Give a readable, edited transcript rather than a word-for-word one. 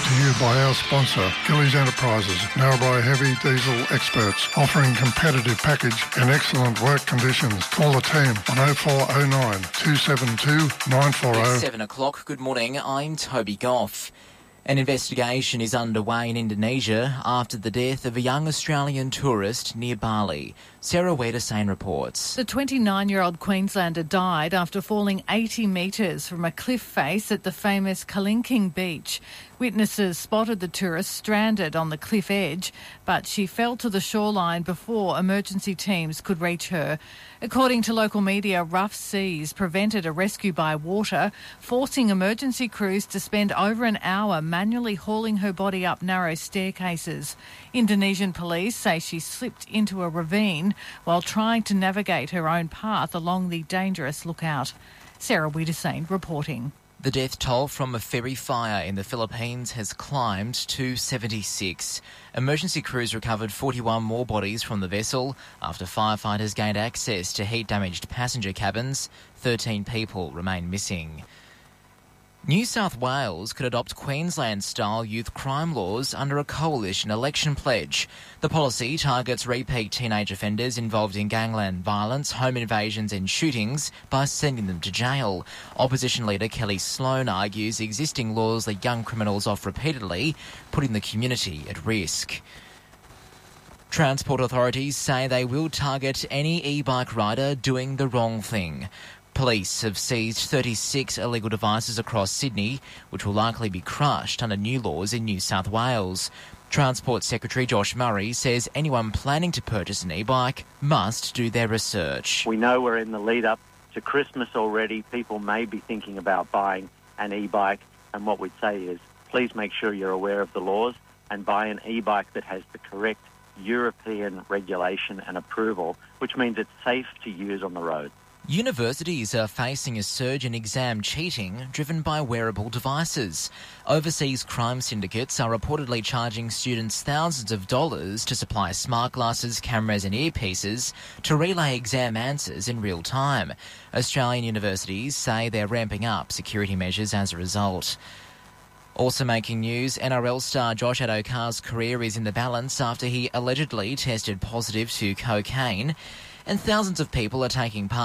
to you by our sponsor, Gillies Enterprises, Narrabri Heavy Diesel experts, offering competitive package and excellent work conditions. Call the team on 0409 272 940. It's 7 o'clock. Good morning. I'm Toby Goff. An investigation is underway in Indonesia after the death of a young Australian tourist near Bali. Sarah Wedersane reports. The 29-year-old Queenslander died after falling 80 metres from a cliff face at the famous Kalinking beach. Witnesses spotted the tourist stranded on the cliff edge, but she fell to the shoreline before emergency teams could reach her. According to local media, rough seas prevented a rescue by water, forcing emergency crews to spend over an hour manually hauling her body up narrow staircases. Indonesian police say she slipped into a ravine while trying to navigate her own path along the dangerous lookout. Sarah Wedersane reporting. The death toll from a ferry fire in the Philippines has climbed to 76. Emergency crews recovered 41 more bodies from the vessel after firefighters gained access to heat-damaged passenger cabins. 13 people remain missing. New South Wales could adopt Queensland-style youth crime laws under a coalition election pledge. The policy targets repeat teenage offenders involved in gangland violence, home invasions and shootings by sending them to jail. Opposition leader Kelly Sloan argues existing laws let young criminals off repeatedly, putting the community at risk. Transport authorities say they will target any e-bike rider doing the wrong thing. Police have seized 36 illegal devices across Sydney, which will likely be crushed under new laws in New South Wales. Transport Secretary Josh Murray says anyone planning to purchase an e-bike must do their research. We know we're in the lead up to Christmas already. People may be thinking about buying an e-bike, and what we'd say is please make sure you're aware of the laws and buy an e-bike that has the correct European regulation and approval, which means it's safe to use on the road. Universities are facing a surge in exam cheating driven by wearable devices. Overseas crime syndicates are reportedly charging students thousands of dollars to supply smart glasses, cameras and earpieces to relay exam answers in real time. Australian universities say they're ramping up security measures as a result. Also making news, NRL star Josh Addo-Carr's career is in the balance after he allegedly tested positive to cocaine, and thousands of people are taking part